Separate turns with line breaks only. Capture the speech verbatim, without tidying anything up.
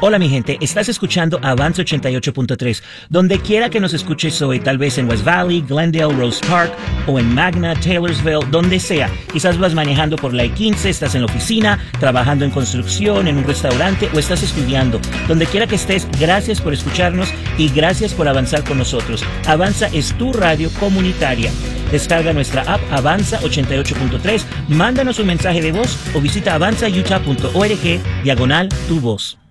Hola mi gente, estás escuchando Avanza ochenta y ocho punto tres. Donde quiera que nos escuches hoy, tal vez en West Valley, Glendale, Rose Park o en Magna, Taylorsville, donde sea. Quizás vas manejando por la I quince, estás en la oficina, trabajando en construcción, en un restaurante o estás estudiando. Donde quiera que estés, gracias por escucharnos y gracias por avanzar con nosotros. Avanza es tu radio comunitaria. Descarga nuestra app Avanza ochenta y ocho punto tres, mándanos un mensaje de voz o visita avanza utah punto org diagonal tu voz.